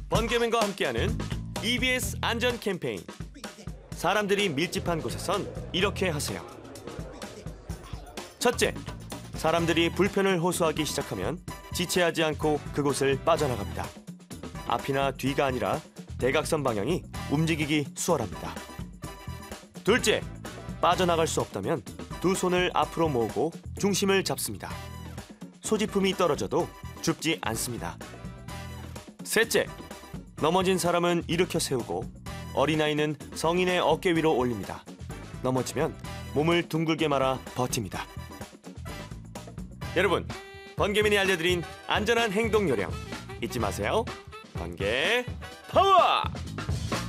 번개맨과 함께하는 EBS 안전 캠페인. 사람들이 밀집한 곳에선 이렇게 하세요. 첫째, 사람들이 불편을 호소하기 시작하면 지체하지 않고 그곳을 빠져나갑니다. 앞이나 뒤가 아니라 대각선 방향이 움직이기 수월합니다. 둘째, 빠져나갈 수 없다면 두 손을 앞으로 모으고 중심을 잡습니다. 소지품이 떨어져도 줍지 않습니다. 셋째, 넘어진 사람은 일으켜 세우고 어린아이는 성인의 어깨 위로 올립니다. 넘어지면 몸을 둥글게 말아 버팁니다. 여러분, 번개맨이 알려드린 안전한 행동 요령 잊지 마세요. 번개 파워!